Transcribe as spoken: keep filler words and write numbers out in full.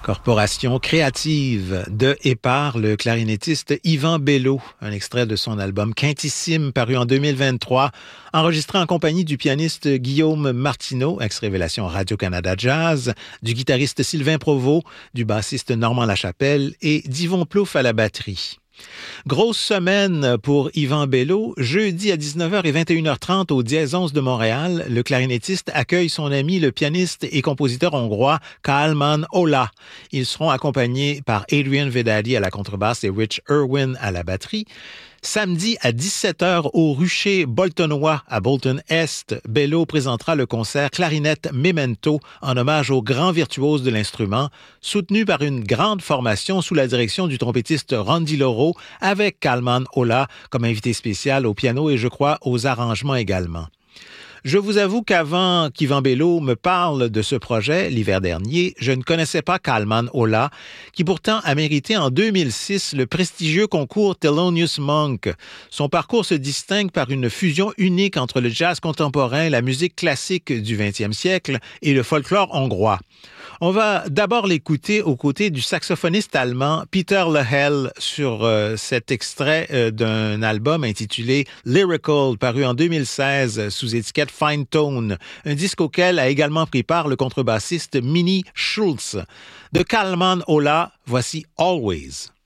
Corporation créative de et par le clarinettiste Yvan Bello, un extrait de son album Quintissime paru en deux mille vingt-trois, enregistré en compagnie du pianiste Guillaume Martineau, ex-révélation Radio-Canada Jazz, du guitariste Sylvain Provost, du bassiste Normand Lachapelle et d'Yvon Plouffe à la batterie. Grosse semaine pour Yvan Bello. Jeudi à dix-neuf heures et vingt et une heures trente au Dièse onze de Montréal, le clarinettiste accueille son ami, le pianiste et compositeur hongrois Kálmán Olah. Ils seront accompagnés par Adrian Vedadi à la contrebasse et Rich Irwin à la batterie. Samedi à dix-sept heures au Rucher Boltonois à Bolton-Est, Bello présentera le concert Clarinette Memento en hommage aux grands virtuoses de l'instrument, soutenu par une grande formation sous la direction du trompettiste Randy Loro avec Kálmán Olah comme invité spécial au piano et je crois aux arrangements également. Je vous avoue qu'avant qu'Yvan Bello me parle de ce projet l'hiver dernier, je ne connaissais pas Kálmán Olah, qui pourtant a mérité en deux mille six le prestigieux concours Thelonious Monk. Son parcours se distingue par une fusion unique entre le jazz contemporain, la musique classique du vingtième siècle et le folklore hongrois. On va d'abord l'écouter aux côtés du saxophoniste allemand Peter Lehel sur euh, cet extrait euh, d'un album intitulé Lyrical, paru en deux mille seize sous étiquette Fine Tone, un disque auquel a également pris part le contrebassiste Minnie Schulz. De Kálmán Olah, voici Always.